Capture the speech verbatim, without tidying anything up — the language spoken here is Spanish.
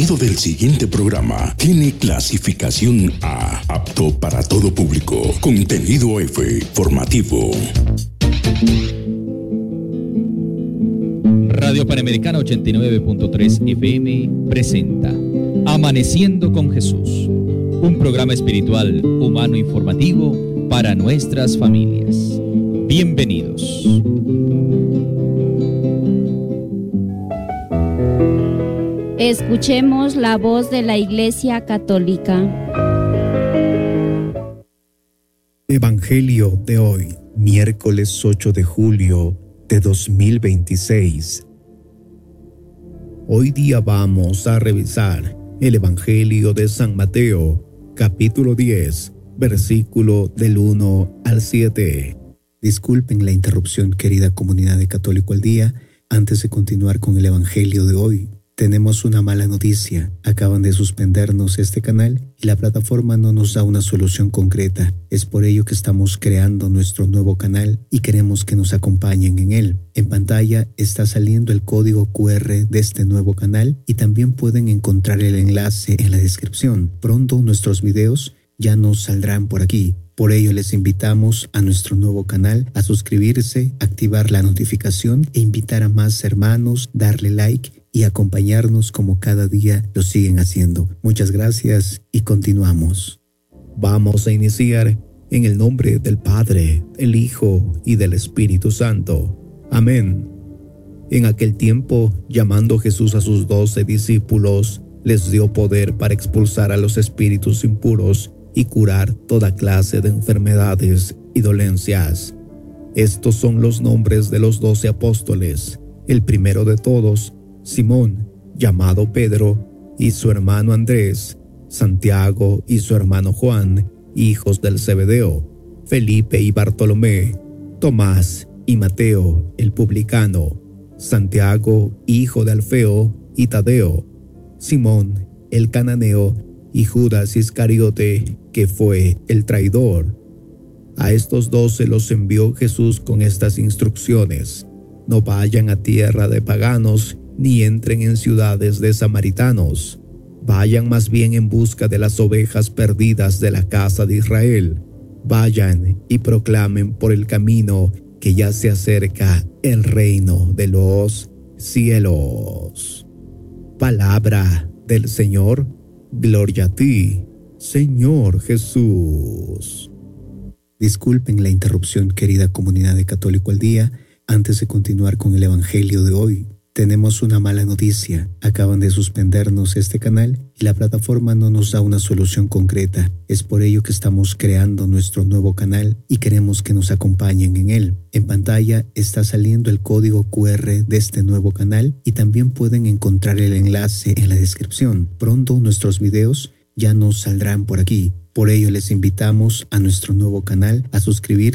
contenido del siguiente programa tiene clasificación A, apto para todo público. Contenido F, formativo. Radio Panamericana ochenta y nueve punto tres F M presenta Amaneciendo con Jesús, un programa espiritual, humano, informativo para nuestras familias. Bienvenidos. Escuchemos la voz de la Iglesia Católica. Evangelio de hoy, miércoles ocho de julio de dos mil veintiséis. Hoy día vamos a revisar el Evangelio de San Mateo, capítulo diez, versículo del uno al siete. Disculpen la interrupción, querida comunidad de Católico al Día. Antes de continuar con el Evangelio de hoy, tenemos una mala noticia. Acaban de suspendernos este canal y la plataforma no nos da una solución concreta. Es por ello que estamos creando nuestro nuevo canal y queremos que nos acompañen en él. En pantalla está saliendo el código cu erre de este nuevo canal y también pueden encontrar el enlace en la descripción. Pronto nuestros videos ya nos saldrán por aquí. Por ello les invitamos a nuestro nuevo canal a suscribirse, activar la notificación e invitar a más hermanos, darle like y acompañarnos como cada día lo siguen haciendo. Muchas gracias y continuamos. Vamos a iniciar en el nombre del Padre, del Hijo y del Espíritu Santo. Amén. En aquel tiempo, llamando Jesús a sus doce discípulos, les dio poder para expulsar a los espíritus impuros y curar toda clase de enfermedades y dolencias. Estos son los nombres de los doce apóstoles. El primero de todos, Simón, llamado Pedro, y su hermano Andrés, Santiago y su hermano Juan, hijos del Zebedeo, Felipe y Bartolomé, Tomás y Mateo, el publicano, Santiago, hijo de Alfeo y Tadeo, Simón, el cananeo, y Judas Iscariote, que fue el traidor. A estos doce los envió Jesús con estas instrucciones: no vayan a tierra de paganos, ni entren en ciudades de samaritanos. Vayan más bien en busca de las ovejas perdidas de la casa de Israel. Vayan y proclamen por el camino que ya se acerca el reino de los cielos. Palabra del Señor. Gloria a ti, Señor Jesús. Disculpen la interrupción, querida comunidad de Católico al Día. Antes de continuar con el Evangelio de hoy, tenemos una mala noticia. Acaban de suspendernos este canal y la plataforma no nos da una solución concreta. Es por ello que estamos creando nuestro nuevo canal y queremos que nos acompañen en él. En pantalla está saliendo el código cu erre de este nuevo canal y también pueden encontrar el enlace en la descripción. Pronto nuestros videos ya nos saldrán por aquí. Por ello les invitamos a nuestro nuevo canal a suscribirse